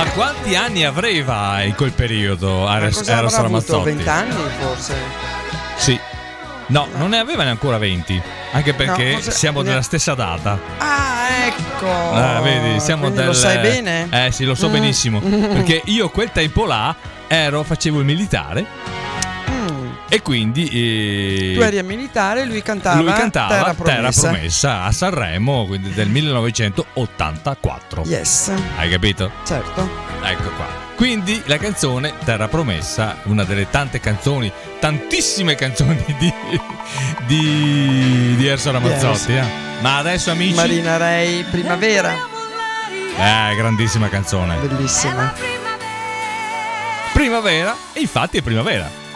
quanti anni aveva in quel periodo Eros Cosa avrà avuto? Ramazzotti? 20 anni forse? Sì. No, non ne aveva ancora 20. Anche perché No, siamo della stessa data. Ah, ecco. Vedi, siamo Quindi lo sai bene? Sì, lo so benissimo. Perché io quel tempo là facevo il militare. E quindi tu eri a militare, lui cantava Terra Promessa a Sanremo, quindi del 1984. Yes. Hai capito? Certo. Ecco qua. Quindi la canzone Terra Promessa, una delle tante canzoni, tantissime canzoni di Eros Ramazzotti. Yes. Ma adesso, amici, Marina Rei, Primavera. Grandissima canzone. Bellissima. Primavera, e infatti è primavera.